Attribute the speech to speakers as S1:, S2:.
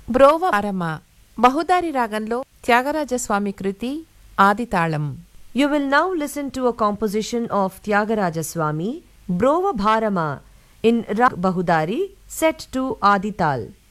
S1: బ్రోవరమ బహుదారి రాగంలో త్యాగరాజస్వామి కృతి ఆదితాళం.
S2: You will now listen to a composition of Tyagaraja Swami, Brova Bharama, in Rag Bahudari, set to Adital.